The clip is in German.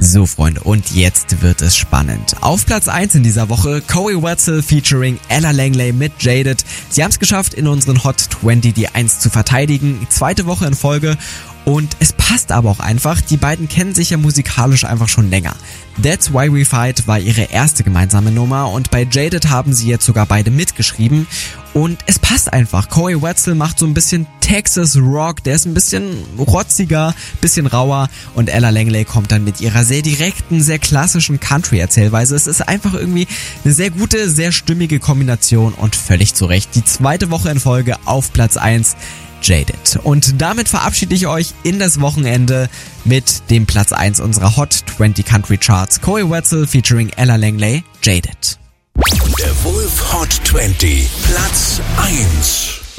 So Freunde, und jetzt wird es spannend. Auf Platz 1 in dieser Woche Corey Wetzel featuring Ella Langley mit Jaded. Sie haben es geschafft, in unseren Hot 20 die 1 zu verteidigen. 2. Woche in Folge. Und es passt aber auch einfach, die beiden kennen sich ja musikalisch einfach schon länger. That's Why We Fight war ihre erste gemeinsame Nummer und bei Jaded haben sie jetzt sogar beide mitgeschrieben. Und es passt einfach. Corey Wetzel macht so ein bisschen Texas Rock, der ist ein bisschen rotziger, bisschen rauer und Ella Langley kommt dann mit ihrer sehr direkten, sehr klassischen Country-Erzählweise. Es ist einfach irgendwie eine sehr gute, sehr stimmige Kombination und völlig zu Recht. Die 2. Woche in Folge auf Platz 1. Jaded. Und damit verabschiede ich euch in das Wochenende mit dem Platz 1 unserer Hot 20 Country Charts. Corey Wetzel featuring Ella Langley, Jaded. Der Wolf Hot 20, Platz 1.